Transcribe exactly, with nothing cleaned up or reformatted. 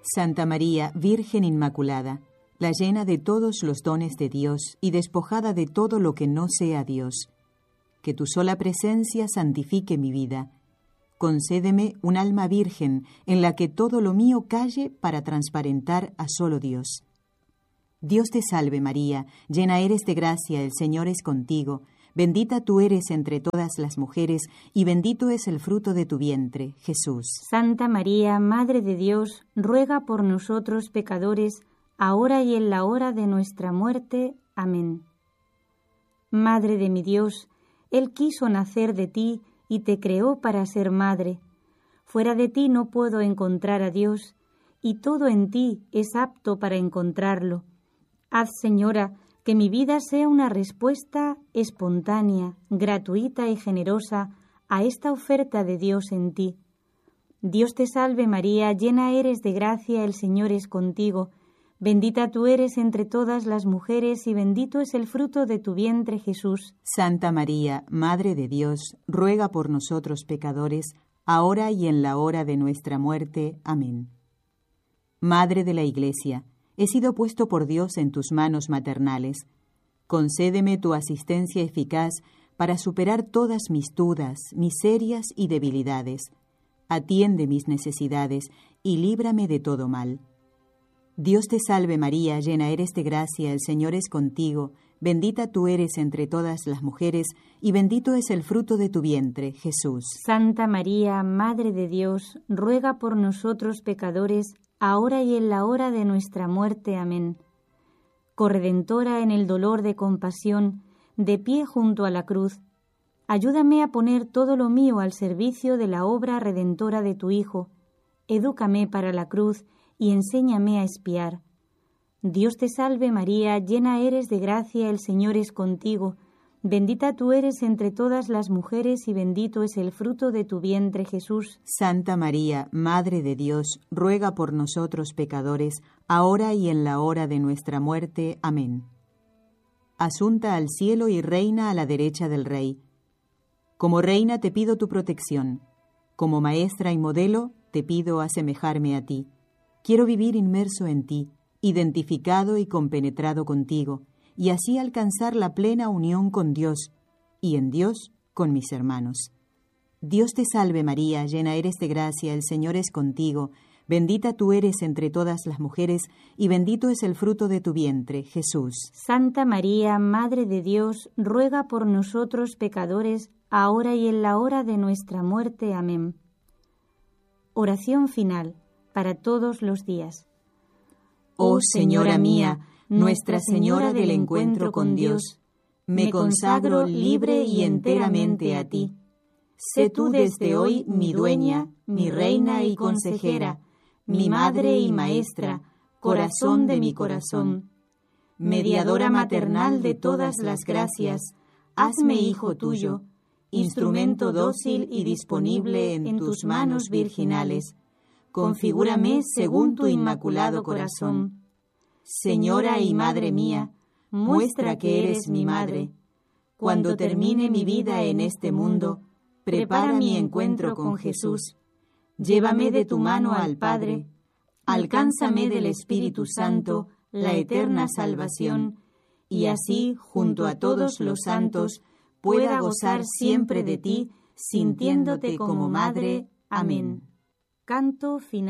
Santa María, Virgen Inmaculada, la llena de todos los dones de Dios y despojada de todo lo que no sea Dios, que tu sola presencia santifique mi vida. Concédeme un alma virgen en la que todo lo mío calle para transparentar a solo Dios. Dios te salve María, llena eres de gracia, el Señor es contigo. Bendita tú eres entre todas las mujeres, y bendito es el fruto de tu vientre, Jesús. Santa María, Madre de Dios, ruega por nosotros pecadores, ahora y en la hora de nuestra muerte. Amén. Madre de mi Dios, Él quiso nacer de ti y te creó para ser madre. Fuera de ti no puedo encontrar a Dios, y todo en ti es apto para encontrarlo. Haz, Señora, que mi vida sea una respuesta espontánea, gratuita y generosa a esta oferta de Dios en ti. Dios te salve María, llena eres de gracia, el Señor es contigo. Bendita tú eres entre todas las mujeres y bendito es el fruto de tu vientre, Jesús. Santa María, Madre de Dios, ruega por nosotros pecadores, ahora y en la hora de nuestra muerte. Amén. Madre de la Iglesia, he sido puesto por Dios en tus manos maternales. Concédeme tu asistencia eficaz para superar todas mis dudas, miserias y debilidades. Atiende mis necesidades y líbrame de todo mal. Dios te salve María, llena eres de gracia, el Señor es contigo. Bendita tú eres entre todas las mujeres y bendito es el fruto de tu vientre, Jesús. Santa María, Madre de Dios, ruega por nosotros pecadores, ahora y en la hora de nuestra muerte. Amén. Corredentora en el dolor de compasión, de pie junto a la cruz, ayúdame a poner todo lo mío al servicio de la obra redentora de tu Hijo. Edúcame para la cruz y enséñame a expiar. Dios te salve María, llena eres de gracia, el Señor es contigo. Bendita tú eres entre todas las mujeres y bendito es el fruto de tu vientre, Jesús. Santa María, Madre de Dios, ruega por nosotros pecadores, ahora y en la hora de nuestra muerte. Amén. Asunta al cielo y reina a la derecha del Rey. Como reina te pido tu protección. Como maestra y modelo te pido asemejarme a ti. Quiero vivir inmerso en ti, identificado y compenetrado contigo, y así alcanzar la plena unión con Dios, y en Dios con mis hermanos. Dios te salve María, llena eres de gracia, el Señor es contigo. Bendita tú eres entre todas las mujeres, y bendito es el fruto de tu vientre, Jesús. Santa María, Madre de Dios, ruega por nosotros pecadores, ahora y en la hora de nuestra muerte. Amén. Oración final para todos los días. Oh Señora mía, Nuestra Señora del encuentro con Dios, me consagro libre y enteramente a ti. Sé tú desde hoy mi dueña, mi reina y consejera, mi madre y maestra, corazón de mi corazón. Mediadora maternal de todas las gracias, hazme hijo tuyo, instrumento dócil y disponible en tus manos virginales. Configúrame según tu inmaculado corazón. Señora y Madre mía, muestra que eres mi Madre. Cuando termine mi vida en este mundo, prepara mi encuentro con Jesús. Llévame de tu mano al Padre, alcánzame del Espíritu Santo la eterna salvación, y así, junto a todos los santos, pueda gozar siempre de ti, sintiéndote como Madre. Amén. Canto final.